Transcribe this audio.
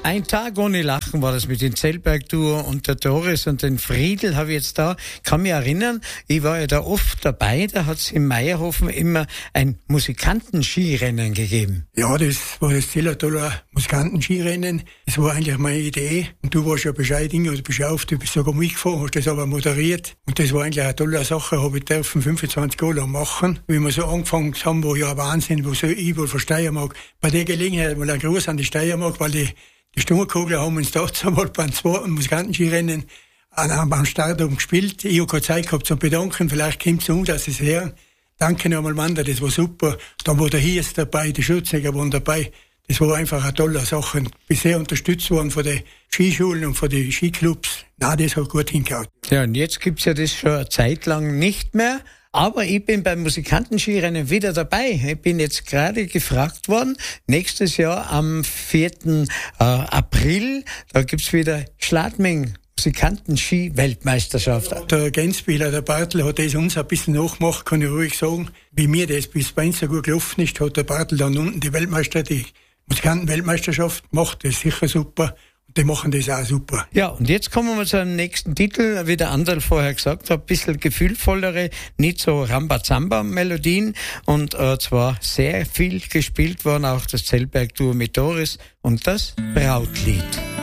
Ein Tag ohne Lachen war das mit den Zellberg-Duo und der Doris und den Friedl habe ich jetzt da. Kann mich erinnern, ich war ja da oft dabei, da hat es im Meierhofen immer ein Musikanten-Skirennen gegeben. Ja, das war das Zillertaler Musikanten-Skirennen. Das war eigentlich meine Idee. Und du warst ja Bescheid, Inge, du bist ja auf, du bist sogar mitgefahren, hast das aber moderiert. Und das war eigentlich eine tolle Sache, habe ich dürfen 25 Jahre lang machen. Wie wir so angefangen haben, war ja ein Wahnsinn, wo so ich wohl von Steiermark. Bei der Gelegenheit mal ein Gruß an die Steiermark, weil die Sturmkugler haben uns da zusammen beim zweiten Musikanten-Skirennen am Start oben gespielt. Ich habe keine Zeit gehabt zum Bedanken, vielleicht kommt es dass es her. Danke nochmal, Wanda, das war super. Da war der Hies dabei, die Schutznäger waren dabei. Das war einfach eine tolle Sache. Bisher unterstützt worden von den Skischulen und von den Skiclubs. Na, das hat gut hingehauen. Ja, und jetzt gibt's ja das schon eine Zeit lang nicht mehr. Aber ich bin beim Musikanten-Skirennen wieder dabei. Ich bin jetzt gerade gefragt worden, nächstes Jahr am 4. April, da gibt's wieder Schladming Musikanten-Ski-Weltmeisterschaft. Der Gänzbieler, der Bartel, hat das uns ein bisschen nachgemacht, kann ich ruhig sagen. Wie mir das bis bei uns so gut gelaufen ist, hat der Bartel dann unten die Musikanten-Weltmeisterschaft gemacht. Das ist sicher super. Die machen das auch super. Ja, und jetzt kommen wir zu einem nächsten Titel, wie der Anderl vorher gesagt hat, ein bisschen gefühlvollere, nicht so Rambazamba-Melodien und zwar sehr viel gespielt worden, auch das Zellberg-Duo mit Doris und das Brautlied.